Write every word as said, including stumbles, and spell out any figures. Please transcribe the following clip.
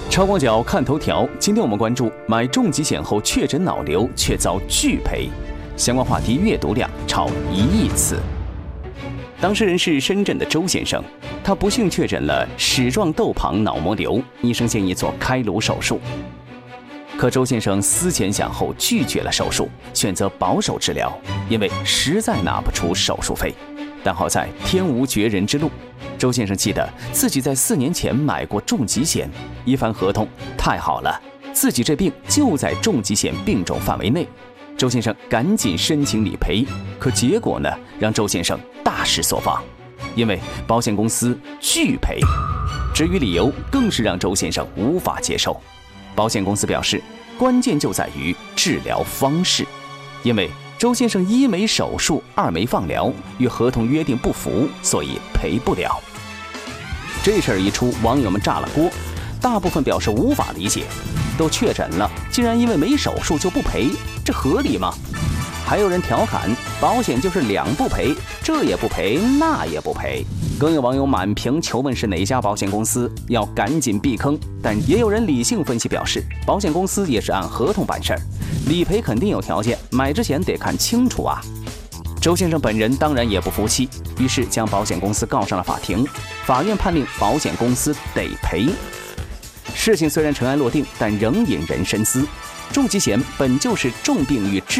超广角看头条，今天我们关注买重疾险后确诊脑瘤却遭拒赔，相关话题阅读量超一亿次。当事人是深圳的周先生，他不幸确诊了矢状窦旁脑膜瘤，医生建议做开颅手术。可周先生思前想后拒绝了手术，选择保守治疗，因为实在拿不出手术费。但好在天无绝人之路，周先生记得自己在四年前买过重疾险，一翻合同，太好了，自己这病就在重疾险病种范围内。周先生赶紧申请理赔，可结果呢，让周先生大失所望，因为保险公司拒赔。至于理由，更是让周先生无法接受。保险公司表示，关键就在于治疗方式，因为周先生一没手术，二没放疗，与合同约定不符，所以赔不了。这事儿一出，网友们炸了锅，大部分表示无法理解，都确诊了，竟然因为没手术就不赔，这合理吗？还有人调侃，保险就是两不赔，这也不赔，那也不赔。更有网友满屏求问是哪家保险公司，要赶紧避坑。但也有人理性分析表示，保险公司也是按合同办事儿，理赔肯定有条件，买之前得看清楚啊。周先生本人当然也不服气，于是将保险公司告上了法庭，法院判令保险公司得赔。事情虽然尘埃落定，但仍引人深思。重疾险本就是重病与治